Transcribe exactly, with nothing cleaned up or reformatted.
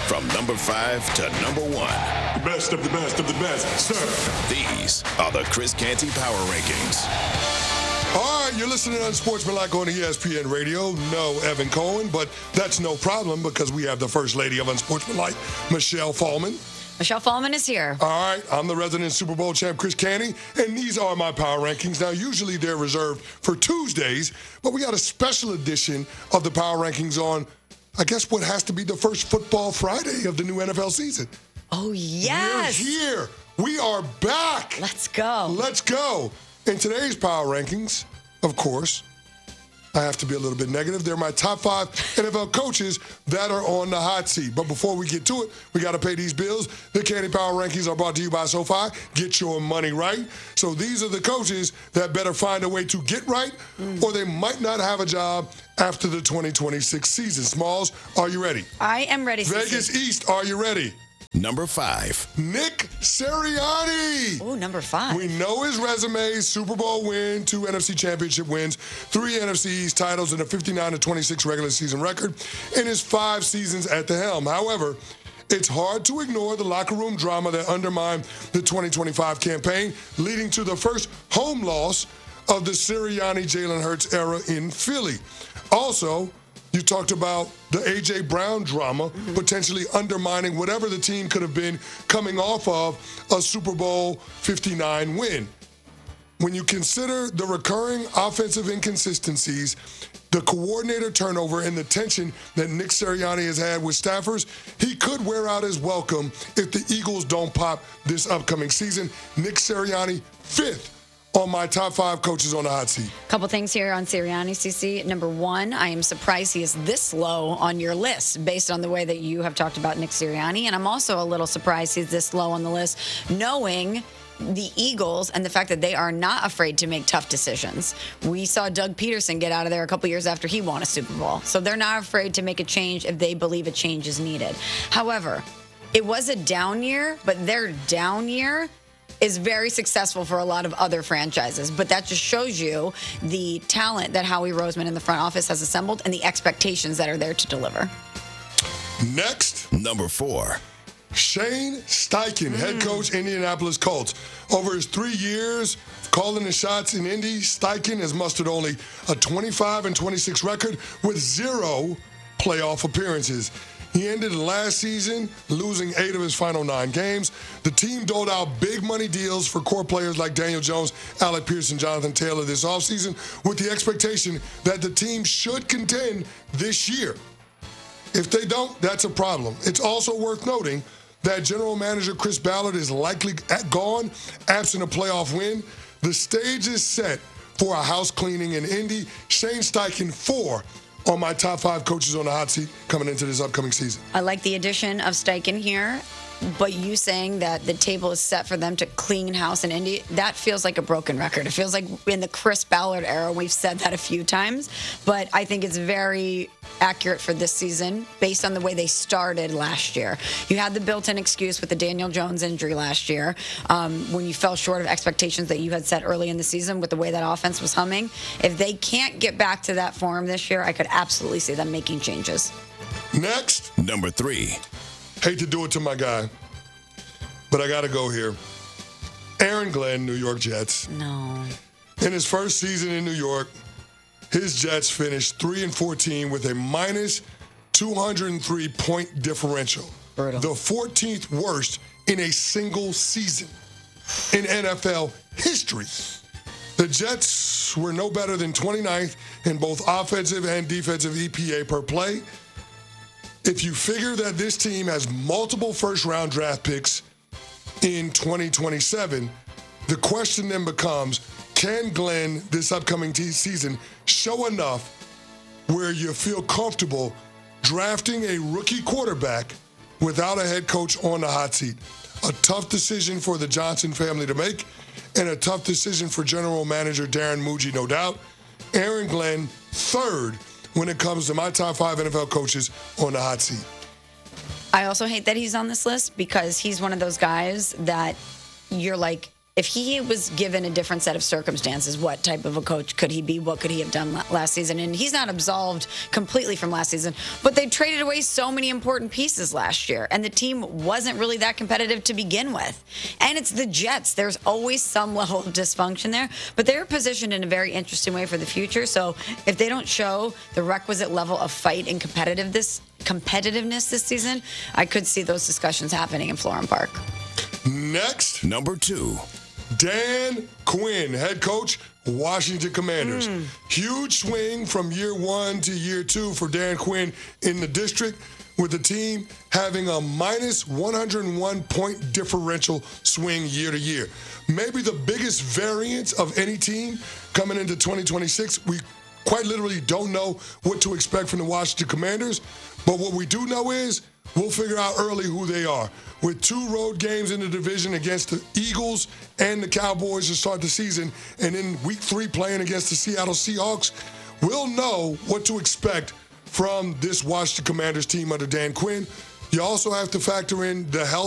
From number five to number one. The best of the best of the best, sir. These are the Chris Canty Power Rankings. All right, you're listening to Unsportsmanlike on E S P N Radio. No Evan Cohen, but that's no problem because we have the First Lady of Unsportsmanlike, Michelle Fallman. Michelle Fallman is here. All right, I'm the resident Super Bowl champ, Chris Canty, and these are my power rankings. Now, usually they're reserved for Tuesdays, but we got a special edition of the power rankings on, I guess, what has to be the first football Friday of the new N F L season. Oh, yes. We're here. We are back. Let's go. Let's go. In today's power rankings, of course, I have to be a little bit negative. They're my top five N F L coaches that are on the hot seat. But before we get to it, we got to pay these bills. The Canty Power Rankings are brought to you by SoFi. Get your money right. So these are the coaches that better find a way to get right, mm. or they might not have a job after the twenty twenty-six season. Smalls, are you ready? I am ready. Vegas Cici. East, are you ready? Number five. Nick Sirianni. Oh, number five. We know his resume: Super Bowl win, two N F C Championship wins, three N F C East titles, and a fifty-nine to twenty-six regular season record in his five seasons at the helm. However, it's hard to ignore the locker room drama that undermined the twenty twenty-five campaign, leading to the first home loss of the Sirianni-Jalen Hurts era in Philly. Also, you talked about the A J. Brown drama, mm-hmm. potentially undermining whatever the team could have been coming off of a Super Bowl fifty-nine win. When you consider the recurring offensive inconsistencies, the coordinator turnover, and the tension that Nick Sirianni has had with staffers, he could wear out his welcome if the Eagles don't pop this upcoming season. Nick Sirianni, fifth on my top five coaches on the hot seat. Couple things here on Sirianni, Cici. Number one, I am surprised he is this low on your list based on the way that you have talked about Nick Sirianni. And I'm also a little surprised he's this low on the list, knowing the Eagles and the fact that they are not afraid to make tough decisions. We saw Doug Peterson get out of there a couple years after he won a Super Bowl. So they're not afraid to make a change if they believe a change is needed. However, it was a down year, but their down year is very successful for a lot of other franchises. But that just shows you the talent that Howie Roseman in the front office has assembled and the expectations that are there to deliver. Next, number four. Shane Steichen, mm. head coach, Indianapolis Colts. Over his three years calling the shots in Indy, Steichen has mustered only a twenty-five and twenty-six record with zero playoff appearances. He ended the last season losing eight of his final nine games. The team doled out big money deals for core players like Daniel Jones, Alec Pierce, and Jonathan Taylor this offseason with the expectation that the team should contend this year. If they don't, that's a problem. It's also worth noting that general manager Chris Ballard is likely gone, absent a playoff win. The stage is set for a house cleaning in Indy. Shane Steichen, four on my top five coaches on the hot seat coming into this upcoming season. I like the addition of Steichen here, but you saying that the table is set for them to clean house in Indy, that feels like a broken record. It feels like in the Chris Ballard era, we've said that a few times, but I think it's very accurate for this season based on the way they started last year. You had the built-in excuse with the Daniel Jones injury last year um, when you fell short of expectations that you had set early in the season with the way that offense was humming. If they can't get back to that form this year, I could absolutely see them making changes. Next, number three. Hate to do it to my guy, but I got to go here. Aaron Glenn, New York Jets. No. In his first season in New York, his Jets finished three and fourteen with a minus two hundred three point differential. Brutal. The fourteenth worst in a single season in N F L history. The Jets were no better than twenty-ninth in both offensive and defensive E P A per play. If you figure that this team has multiple first-round draft picks in twenty twenty-seven, the question then becomes, can Glenn, this upcoming t- season, show enough where you feel comfortable drafting a rookie quarterback without a head coach on the hot seat? A tough decision for the Johnson family to make, and a tough decision for general manager Darren Muji, no doubt. Aaron Glenn, third when it comes to my top five N F L coaches on the hot seat. I also hate that he's on this list because he's one of those guys that you're like, if he was given a different set of circumstances, what type of a coach could he be? What could he have done last season? And he's not absolved completely from last season, but they traded away so many important pieces last year, and the team wasn't really that competitive to begin with. And it's the Jets. There's always some level of dysfunction there, but they're positioned in a very interesting way for the future. So if they don't show the requisite level of fight and competitiveness, competitiveness this season, I could see those discussions happening in Florham Park. Next, Number two. Dan Quinn, head coach, Washington Commanders. Mm. Huge swing from year one to year two for Dan Quinn in the district, with the team having a minus one hundred one point differential swing year to year. Maybe the biggest variance of any team coming into twenty twenty-six. We quite literally don't know what to expect from the Washington Commanders, but what we do know is we'll figure out early who they are. With two road games in the division against the Eagles and the Cowboys to start the season, and in week three playing against the Seattle Seahawks, we'll know what to expect from this Washington Commanders team under Dan Quinn. You also have to factor in the health